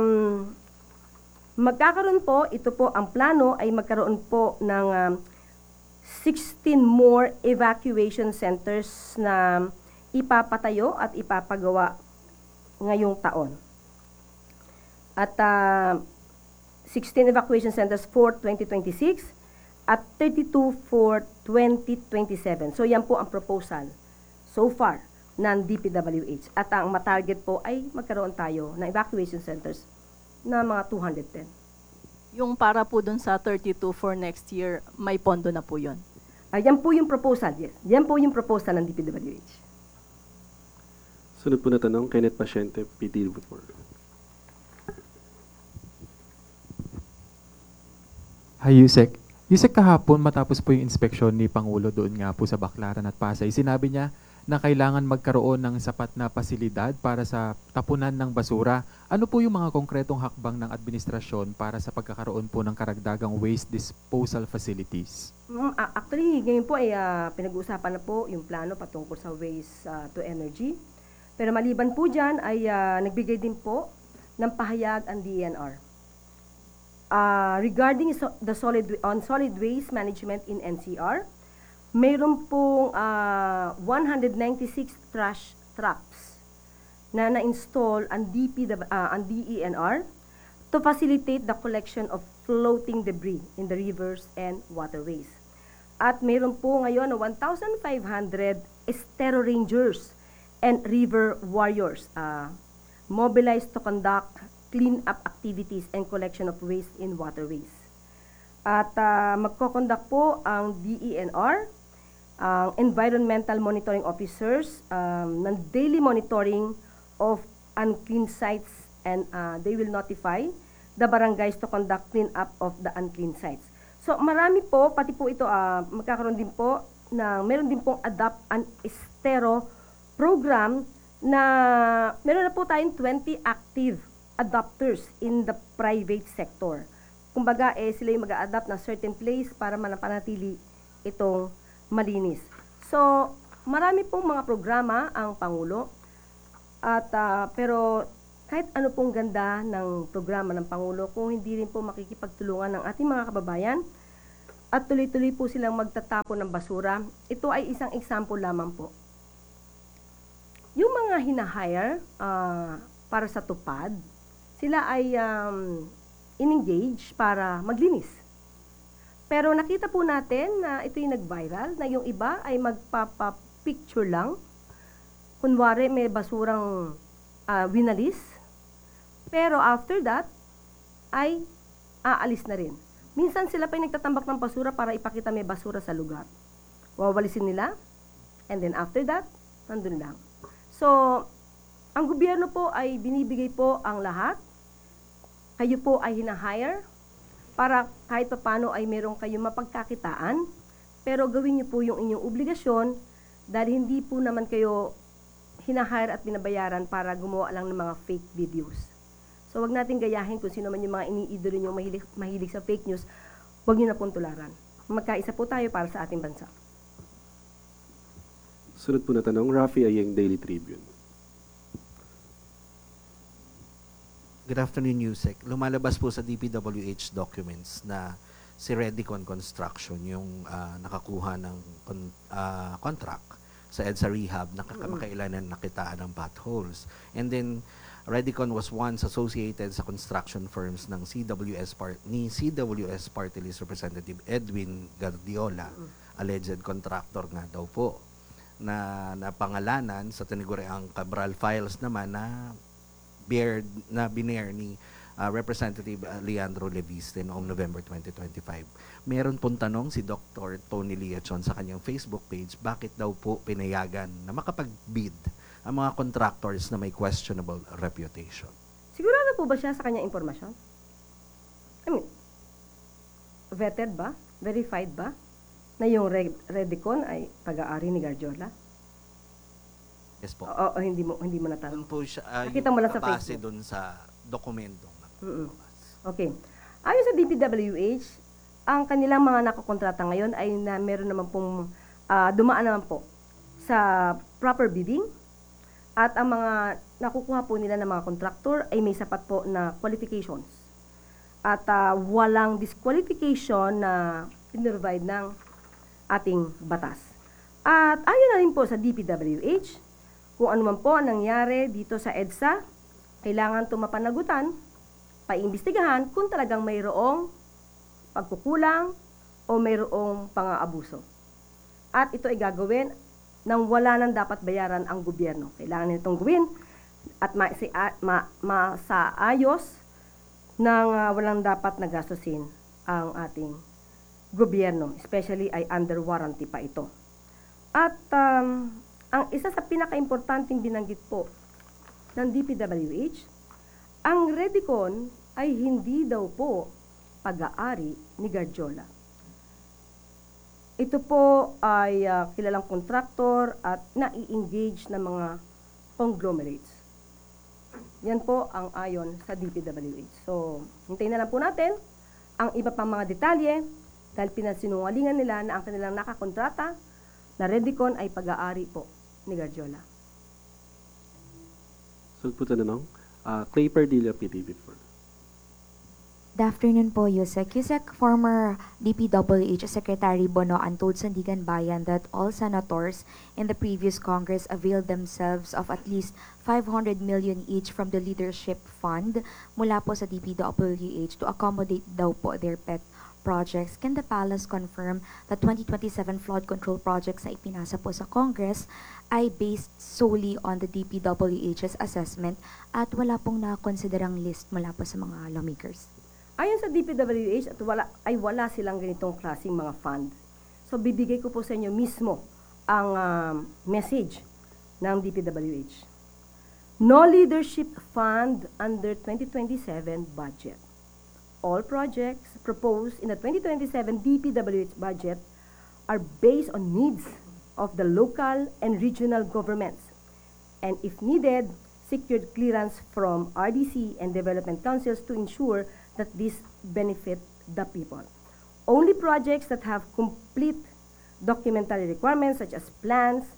magkakaroon po, ito po ang plano ay magkaroon po ng 16 more evacuation centers na ipapatayo at ipapagawa ngayong taon. At 16 evacuation centers for 2026 at 32 for 2027. So yan po ang proposal so far ng DPWH. At ang matarget po ay magkaroon tayo ng evacuation centers na mga 210. Yung para po dun sa 32 for next year, may pondo na po yun? Yan po yung proposal, yes. Yan po yung proposal ng DPWH. Sunod po na tanong, Kenneth Pasyente, PD4. Hi, Yusek. Yusek, kahapon matapos po yung inspeksyon ni Pangulo doon nga po sa Baclaran at Pasay, sinabi niya na kailangan magkaroon ng sapat na pasilidad para sa tapunan ng basura. Ano po yung mga konkretong hakbang ng administrasyon para sa pagkakaroon po ng karagdagang waste disposal facilities? Actually, ngayon po ay pinag-uusapan na po yung plano patungkol sa waste to energy. Pero maliban po dyan ay nagbigay din po ng pahayag ang DENR. Regarding the solid waste management in NCR, mayroon pong 196 trash traps na na-install ang DENR to facilitate the collection of floating debris in the rivers and waterways. At mayroon po ngayon 1,500 estero rangers and river warriors mobilized to conduct clean-up activities and collection of waste in waterways. At magko-conduct po ang DENR, ang environmental monitoring officers, ng daily monitoring of unclean sites, and they will notify the barangays to conduct clean-up of the unclean sites. So marami po, pati po ito, magkakaroon din po, meron din pong Adapt an Estero program na meron na po tayong 20 active adopters in the private sector. Kumbaga, sila yung mag-a-adapt na certain place para manapanatili itong malinis. So, marami pong mga programa ang Pangulo at pero kahit ano pong ganda ng programa ng Pangulo, kung hindi rin po makikipagtulungan ng ating mga kababayan at tuloy-tuloy po silang magtatapon ng basura, ito ay isang example lamang po. Yung mga hinahire para sa tupad, sila ay in-engage para maglinis. Pero nakita po natin na ito yung nag-viral, na yung iba ay magpapa-picture lang. Kunwari may basurang winalis, pero after that, ay aalis na rin. Minsan sila pa yung nagtatambak ng basura para ipakita may basura sa lugar. Wawalisin nila, and then after that, nandun lang. So, ang gobyerno po ay binibigay po ang lahat. Kayo po ay hinahire para kahit paano ay meron kayong mapagkakitaan, pero gawin niyo po yung inyong obligasyon dahil hindi po naman kayo hinahire at binabayaran para gumawa lang ng mga fake videos. So, wag natin gayahin kung sino man yung mga iniidolo nyo mahilig sa fake news, wag nyo na pong tularan. Magkaisa po tayo para sa ating bansa. Sunod po na tanong, Rafi Ayeng, Daily Tribune. Good afternoon, Yusek. Lumalabas po sa DPWH documents na si Redicon Construction yung nakakuha ng contract sa EDSA Rehab na kamakailanan nakitaan ng potholes. And then, Redicon was once associated sa construction firms ng CWS Party List Representative Edwin Guardiola, alleged contractor nga daw po, na pangalanan sa tinaguriang Cabral Files naman na binair ni Representative Leandro Leviste noong November 2025. Meron pong tanong si Dr. Tony Liachon sa kanyang Facebook page, bakit daw po pinayagan na makapag-bid ang mga contractors na may questionable reputation? Sigurado po ba siya sa kanyang impormasyon? I mean, vetted ba? Verified ba? Na yung Redicon ay pag-aari ni Guardiola? Yes po. O hindi mo natanong? Doon po siya, Nakita mo lang sa base Facebook? doon sa dokumento. Okay. Ayon sa DPWH, ang kanilang mga nakakontrata ngayon ay na meron naman pong dumaan naman po sa proper bidding at ang mga nakukuha po nila ng mga contractor ay may sapat po na qualifications at walang disqualification na pinrovide ng ating batas. At ayon na rin po sa DPWH, kung ano man po nangyari dito sa EDSA, kailangan ito mapanagutan, paimbestigahan kung talagang mayroong pagkukulang o mayroong pang-aabuso. At ito ay gagawin nang wala nang dapat bayaran ang gobyerno. Kailangan nitong gawin at masaayos nang walang dapat nagastusin ang ating gobyerno. Especially ay under warranty pa ito. At ang isa sa pinaka-importanting binanggit po ng DPWH, ang Redicon ay hindi daw po pag-aari ni Guardiola. Ito po ay kilalang kontraktor at nai-engage ng mga conglomerates. Yan po ang ayon sa DPWH. So, hintayin na lang po natin ang iba pang mga detalye dahil pinasinungalingan nila na ang kanilang nakakontrata na Redicon ay pag-aari po ni Guardiola. Sunod po na tanong, Clay Perdilla, PTV4. Good afternoon po, Yusek. Yusek, former DPWH Secretary Bono told Sandigan Bayan that all senators in the previous Congress availed themselves of at least 500 million each from the leadership fund mula po sa DPWH to accommodate daw po their pet projects. Can the Palace confirm that 2027 flood control projects na ipinasa po sa Congress ay based solely on the DPWH's assessment at wala pong nakonsiderang list mula po sa mga lawmakers? Ayon sa DPWH, at wala silang ganitong klaseng mga fund. So, bibigay ko po sa inyo mismo ang message ng DPWH. No leadership fund under 2027 budget. All projects proposed in the 2027 DPWH budget are based on needs of the local and regional governments, and if needed, secured clearance from RDC and development councils to ensure that this benefit the people. Only projects that have complete documentary requirements such as plans,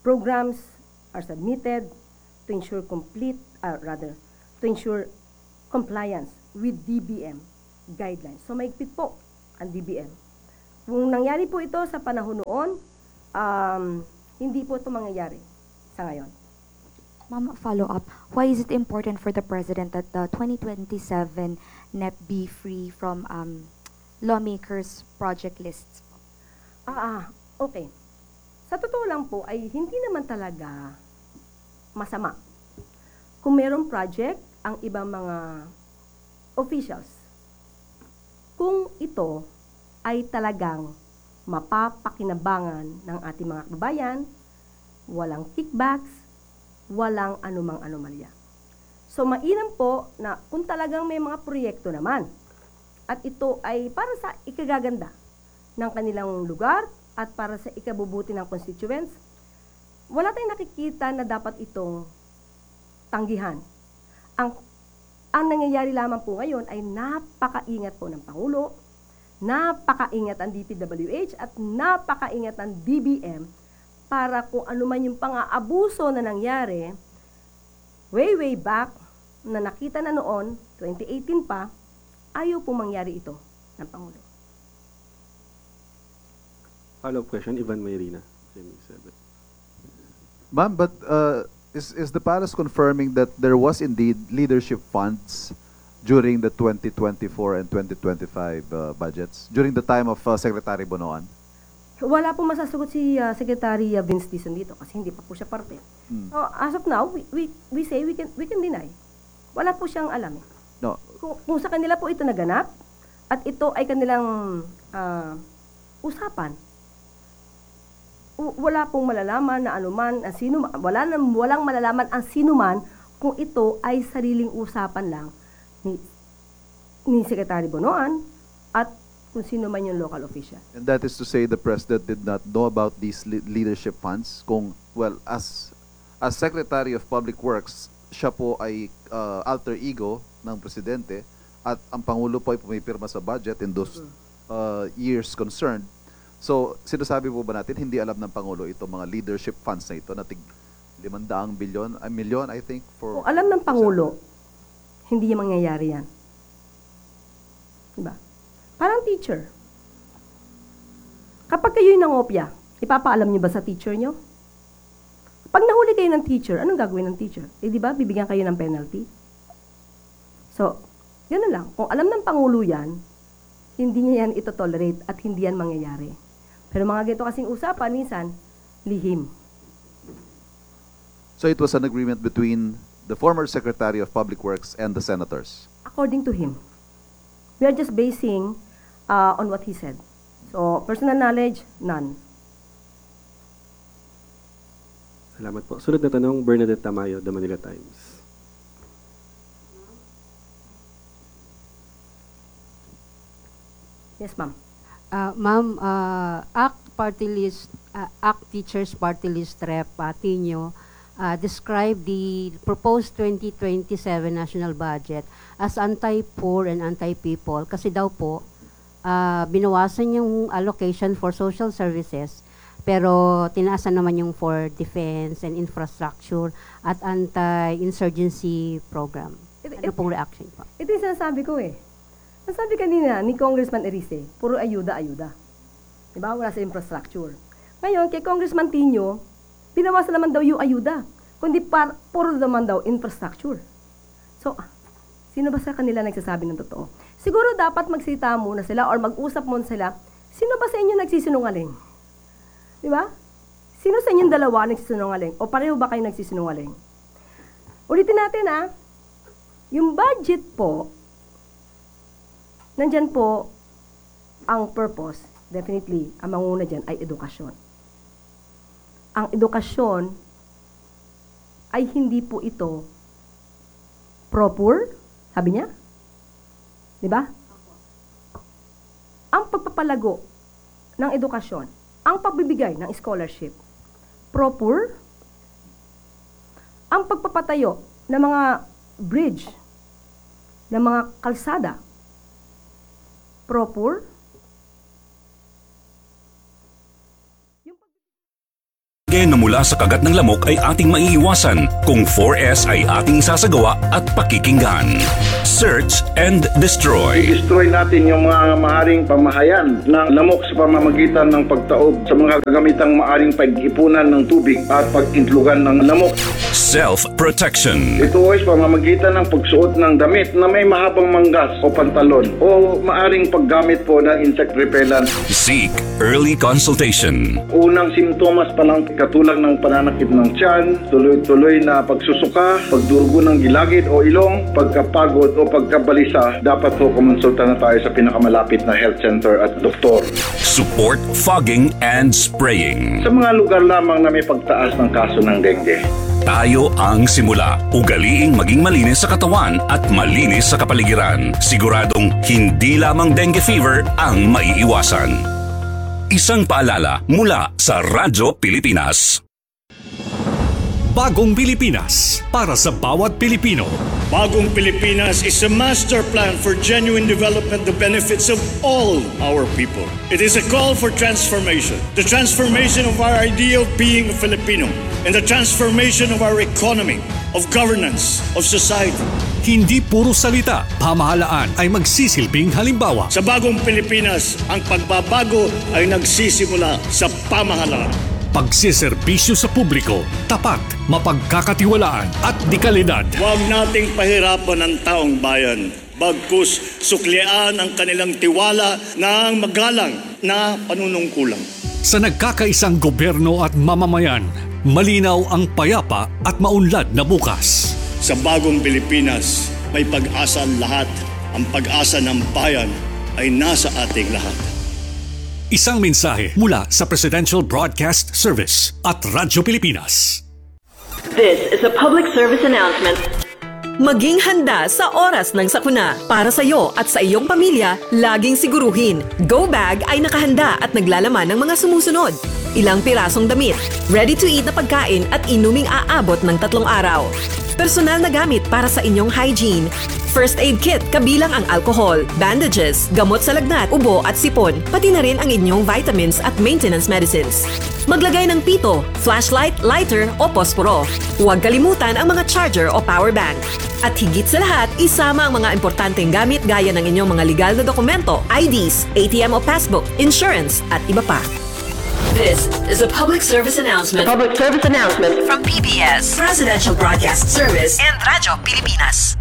programs are submitted to ensure to ensure compliance with DBM guidelines. So maigpit po ang DBM. Kung nangyari po ito sa panahon noon, hindi po ito mangyayari sa ngayon. Ma'am, follow up. Why is it important for the President that the 2027 NEP be free from lawmakers' project lists? Okay. Sa totoo lang po ay hindi naman talaga masama kung merong project ang ibang mga officials. Kung ito ay talagang mapapakinabangan ng ating mga kababayan, walang kickbacks, walang anumang anomalya. So mainam po na kung talagang may mga proyekto naman at ito ay para sa ikagaganda ng kanilang lugar at para sa ikabubuti ng constituents, wala tayong nakikita na dapat itong tanggihan. Ang nangyayari lamang po ngayon ay napakaingat po ng Pangulo, napakaingat ang DPWH at napakaingat ang DBM para kung ano man yung pang-aabuso na nangyari way back na nakita na noon, 2018 pa, ayaw po mangyari ito ng Pangulo. Follow-up question, Ivan Mayrina. Ma'am, but is the palace confirming that there was indeed leadership funds during the 2024 and 2025 budgets, during the time of Secretary Bonoan? Wala po masasagot si Secretary Vince Dizon dito kasi hindi pa po siya parte. So, as of now, we say we can deny. Wala po siyang alam. No. Kung sa kanila po ito naganap at ito ay kanilang usapan, wala pong malalaman na anuman ang sino, walang malalaman ang sinuman kung ito ay sariling usapan lang ni Secretary Bonoan at kung sino man yung local official. And that is to say the President did not know about these leadership funds kung, well, as Secretary of Public Works, siya po ay alter ego ng Presidente at ang Pangulo po ay pumipirma sa budget in those years concerned. So, sinasabi po ba natin, hindi alam ng Pangulo itong mga leadership funds na ito na tig 500 milyon, I think, for... Kung alam ng Pangulo, hindi niya mangyayari yan. Diba? Parang teacher. Kapag kayo'y nangopya, ipapaalam niyo ba sa teacher niyo? Pag nahuli kayo ng teacher, anong gagawin ng teacher? Di ba, bibigyan kayo ng penalty? So, yun na lang. Kung alam ng Pangulo yan, hindi niya yan ito-tolerate at hindi yan mangyayari. Pero mga ganito kasing usapan, minsan, lihim. So it was an agreement between the former Secretary of Public Works and the senators? According to him. We are just basing on what he said. So, personal knowledge, none. Salamat po. Sunod na tanong, Bernadette Tamayo, The Manila Times. Yes, ma'am. Ma'am, ACT Teachers Party List Rep Tino describe the proposed 2027 national budget as anti-poor and anti-people kasi daw po binawasan yung allocation for social services pero tinaasan naman yung for defense and infrastructure at anti-insurgency program. Ano pong reaction po? Ito yung sinasabi ko eh. Nasabi kanina ni Congressman Erice, puro ayuda. Diba? Wala sa infrastructure. Ngayon, kay Congressman Tino, binawasan naman daw yung ayuda. Kundi puro naman daw infrastructure. So, sino ba sa kanila nagsasabi ng totoo? Siguro dapat magsita muna sila or mag-usap muna sila, sino ba sa inyo nagsisinungaling? Diba? Sino sa inyong dalawa nagsisinungaling? O pareho ba kayo nagsisinungaling? Ulitin natin yung budget po, nandyan po ang purpose, definitely, ang manguna dyan ay edukasyon. Ang edukasyon ay hindi po ito pro-poor, sabi niya. Diba? Ang pagpapalago ng edukasyon, ang pagbibigay ng scholarship, pro-poor, ang pagpapatayo ng mga bridge, ng mga kalsada, pro-poor, dengue na mula sa kagat ng lamok ay ating maiiwasan kung 4S ay ating isasagawa at pakikinggan. Search and destroy. I-destroy natin yung mga maaring pamahayan ng lamok sa pamamagitan ng pagtaob sa mga gamitang maaring pag-ipunan ng tubig at pag-intlugan ng lamok. Self-protection. Ito ay pamamagitan ng pagsuot ng damit na may mahabang manggas o pantalon o maaring paggamit po ng insect repellent. Seek early consultation. Unang simptomas pa lang katulad ng pananakit ng tiyan, tuloy-tuloy na pagsusuka, pagdurugo ng gilagid o ilong, pagkapagod o pagkabalisa, dapat po kumonsulta na tayo sa pinakamalapit na health center at doktor. Support fogging and spraying. Sa mga lugar lamang na may pagtaas ng kaso ng dengue. Tayo ang simula. Ugaliing maging malinis sa katawan at malinis sa kapaligiran. Siguradong hindi lamang dengue fever ang maiiwasan. Isang paalala mula sa Radyo Pilipinas. Bagong Pilipinas para sa bawat Pilipino. Bagong Pilipinas is a master plan for genuine development, the benefits of all our people. It is a call for transformation. The transformation of our idea of being a Filipino and the transformation of our economy, of governance, of society. Hindi puro salita, pamahalaan ay magsisilbing halimbawa. Sa Bagong Pilipinas, ang pagbabago ay nagsisimula sa pamahalaan. Pagsiservisyo sa publiko, tapat, mapagkakatiwalaan at dekalidad. Huwag nating pahirapan ang taong bayan. Bagkus suklian ang kanilang tiwala ng magalang na panunungkulan. Sa nagkakaisang gobyerno at mamamayan, malinaw ang payapa at maunlad na bukas. Sa Bagong Pilipinas, may pag-asa ang lahat. Ang pag-asa ng bayan ay nasa ating lahat. Isang mensahe mula sa Presidential Broadcast Service at Radyo Pilipinas. This is a public service announcement. Maging handa sa oras ng sakuna. Para sa iyo at sa iyong pamilya, laging siguruhin, Go Bag ay nakahanda at naglalaman ng mga sumusunod. Ilang pirasong damit, ready-to-eat na pagkain at inuming aabot ng 3 araw. Personal na gamit para sa inyong hygiene. First aid kit kabilang ang alcohol, bandages, gamot sa lagnat, ubo at sipon, pati na rin ang inyong vitamins at maintenance medicines. Maglagay ng pito, flashlight, lighter o posporo. Huwag kalimutan ang mga charger o power bank. At higit sa lahat, isama ang mga importanteng gamit gaya ng inyong mga legal na dokumento, IDs, ATM o passbook, insurance at iba pa. This is a public service announcement. Public service announcement from PBS, Presidential Broadcast Service, and Radyo Pilipinas.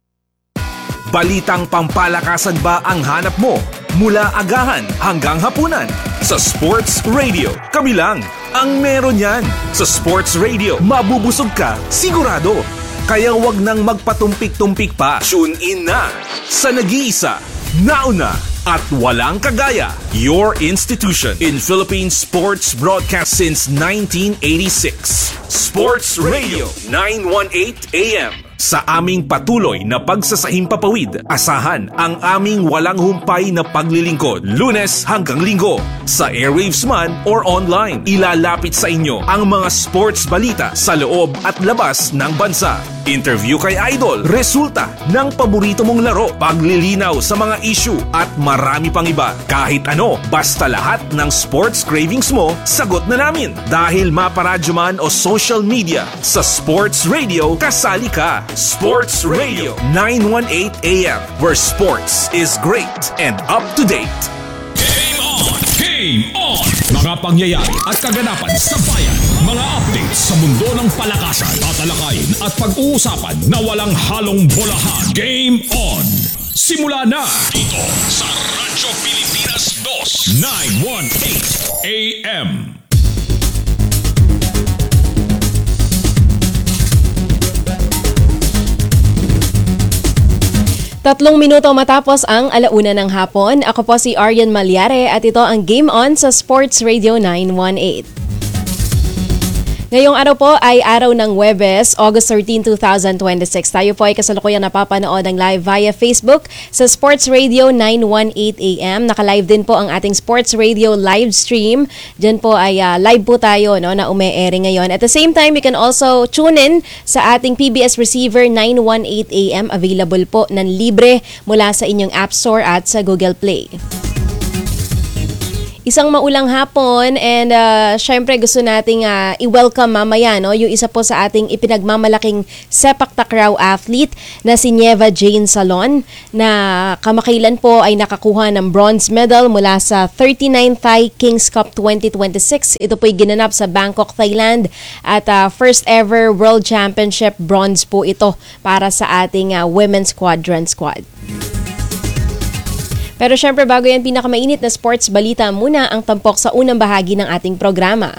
Balitang pampalakasan ba ang hanap mo? Mula agahan hanggang hapunan. Sa Sports Radio, kami lang ang meron yan. Sa Sports Radio, mabubusog ka, sigurado. Kaya wag nang magpatumpik-tumpik pa. Tune in na sa nag-iisa, nauna, at walang kagaya. Your institution in Philippine sports broadcast since 1986. Sports Radio 918 AM. Sa aming patuloy na pagsasahimpapawid, asahan ang aming walang humpay na paglilingkod, Lunes hanggang Linggo. Sa airwaves man or online, ilalapit sa inyo ang mga sports balita sa loob at labas ng bansa. Interview kay Idol, resulta ng paborito mong laro, paglilinaw sa mga issue at marami pang iba. Kahit ano, basta lahat ng sports cravings mo, sagot na namin. Dahil maparadyo man o social media, sa Sports Radio, kasali ka. Sports Radio 918 AM, where sports is great and up to date. Game on! Game on! Mga pangyayari at kaganapan sa bayan. Mga updates sa mundo ng palakasan, tatalakayin at pag-uusapan na walang halong bolahan. Game on! Simula na dito sa Radyo Pilipinas 2 918 AM. Tatlong minuto matapos ang 1:00 ng hapon, ako po si Arian Malyare at ito ang Game On sa Sports Radio 918. Ngayong araw po ay araw ng Huwebes, August 13, 2026. Tayo po ay kasalukuyang napapanood ng live via Facebook sa Sports Radio 918 AM. Naka-live din po ang ating Sports Radio live stream. Diyan po ay live po tayo na ume-ere ngayon. At the same time, you can also tune in sa ating PBS receiver 918 AM. Available po ng libre mula sa inyong App Store at sa Google Play. Isang maulang hapon and syempre gusto nating i-welcome mamaya no, yung isa po sa ating ipinagmamalaking sepak takraw athlete na si Nieva Jane Salon na kamakailan po ay nakakuha ng bronze medal mula sa 39th Thai Kings Cup 2026. Ito po ay ginanap sa Bangkok, Thailand at first ever World Championship bronze po ito para sa ating women's quadrant squad. Pero syempre bago yan pinakamainit na sports balita, muna ang tampok sa unang bahagi ng ating programa.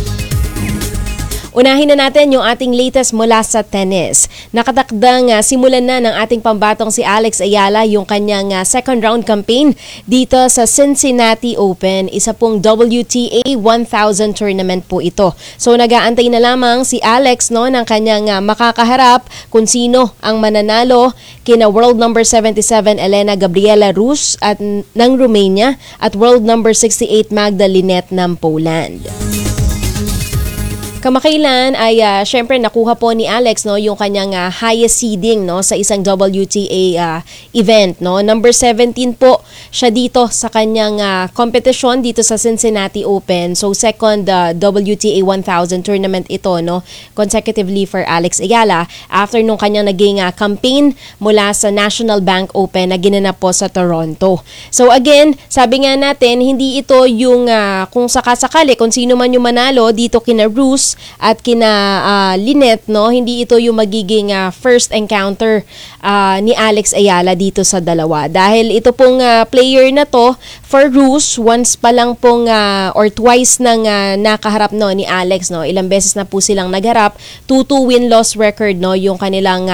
Unahin na natin yung ating latest mula sa tennis. Nakatakdang simulan na ng ating pambatong si Alex Ayala yung kanyang second round campaign dito sa Cincinnati Open. Isa pong WTA 1000 tournament po ito. So nag-aantay na lamang si Alex no ng kanyang makakaharap kung sino ang mananalo kina world number 77 Elena Gabriela Rus at ng Romania at world number 68 Magda Linette ng Poland. Kamakailan ay syempre nakuha po ni Alex no yung kanyang highest seeding no sa isang WTA event no. Number 17 po siya dito sa kanyang competition dito sa Cincinnati Open. So second WTA 1000 tournament ito no consecutively for Alex Ayala after nung kanyang naging campaign mula sa National Bank Open na ginanap po sa Toronto. So again, sabi nga natin hindi ito yung kung sakasakali kung sino man yung manalo dito kina Rus at kina Linette no, hindi ito yung magiging first encounter ni Alex Ayala dito sa dalawa. Dahil ito pong player na to for Rus, once pa lang pong or twice nang nakaharap no ni Alex no. Ilang beses na po silang nagharap. 2-2 win-loss record no yung kanilang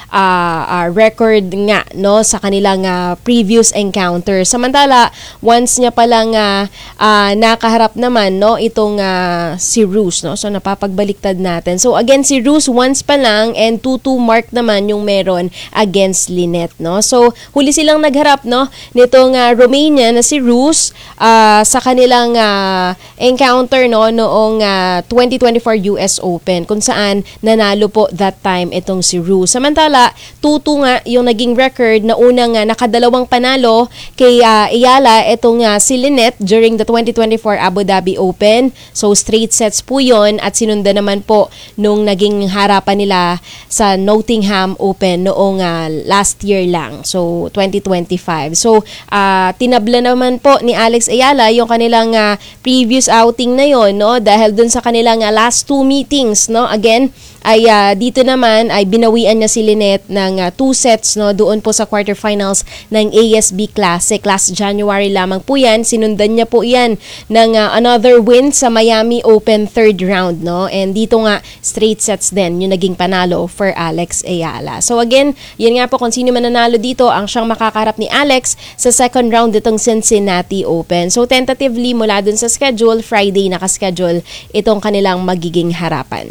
record nga no sa kanilang previous encounter. Samantala, once niya pa lang nakaharap naman no itong si Rus no. So pagbaliktad natin. So again si Rus once pa lang and 2-2 mark naman yung meron against Linette no. So huli silang nagharap no nitong Romania na si Rus sa kanilang encounter no noong 2024 US Open kung saan nanalo po that time itong si Rus. Samantala 2-2 nga yung naging record na unang nakadalawang panalo kay Ayala itong si Linette during the 2024 Abu Dhabi Open. So straight sets po yon at sinundan naman po nung naging harapan nila sa Nottingham Open noong last year lang. So 2025. So tinabla naman po ni Alex Ayala yung kanilang previous outing na yon no dahil dun sa kanilang last two meetings no. Again ay dito naman ay binawian niya si Linette ng 2 sets no doon po sa quarterfinals ng ASB Classic last January lamang po yan. Sinundan niya po yan ng another win sa Miami Open third round no and dito nga straight sets din yung naging panalo for Alex Ayala. So again, yan nga po kung sino mananalo dito ang siyang makakarap ni Alex sa second round ditong Cincinnati Open. So tentatively mula dun sa schedule, Friday nakaschedule itong kanilang magiging harapan.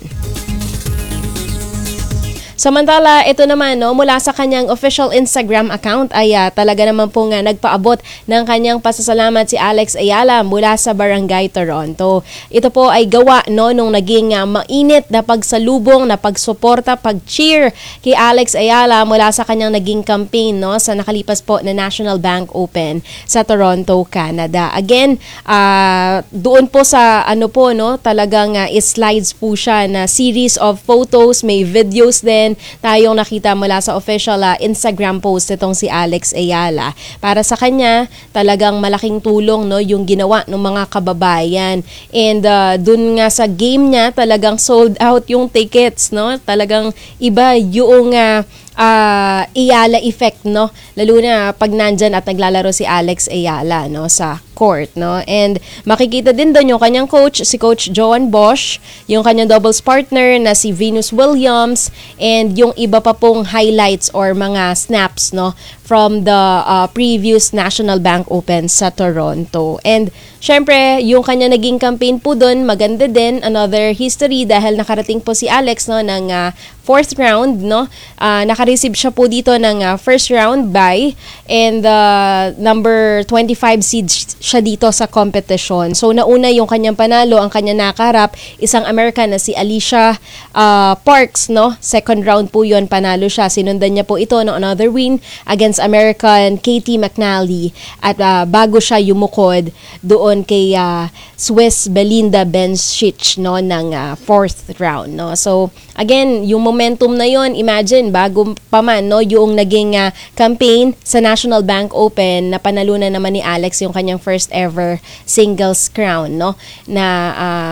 Samantala, ito naman no, mula sa kanyang official Instagram account ay talaga naman pong nagpaabot ng kanyang pasasalamat si Alex Ayala mula sa Barangay Toronto. Ito po ay gawa no nung naging mainit na pagsalubong, na pagsuporta, pag-cheer kay Alex Ayala mula sa kanyang naging campaign no sa nakalipas po na National Bank Open sa Toronto, Canada. Again, doon po sa ano po no, talagang slides po siya na series of photos, may videos din tayong nakita mula sa official Instagram post itong si Alex Ayala. Para sa kanya, talagang malaking tulong no yung ginawa ng mga kababayan. And dun nga sa game niya, talagang sold out yung tickets no. Talagang iba yung Ayala effect no, lalo na pag nandyan at naglalaro si Alex Ayala no sa court no. And makikita din doon yung kanyang coach, si Coach Joan Bosch, yung kanyang doubles partner na si Venus Williams, and yung iba pa pong highlights or mga snaps no from the previous National Bank Open sa Toronto. And syempre, yung kanya naging campaign po doon, maganda din, another history dahil nakarating po si Alex no ng fourth round no. Naka-receive siya po dito ng first round bye and number 25 seed siya dito sa competition. So nauna yung kanyang panalo, ang kanya nakaharap isang American na si Alicia Parks no. Second round po yun, panalo siya. Sinundan niya po ito ng another win against American Katie McNally at bago siya yumukod doon kay Swiss Belinda Bencic no ng 4th round no. So again, yung momentum na yon, imagine bago pa man no yung naging campaign sa National Bank Open na panalunan naman ni Alex yung kanyang first ever singles crown no na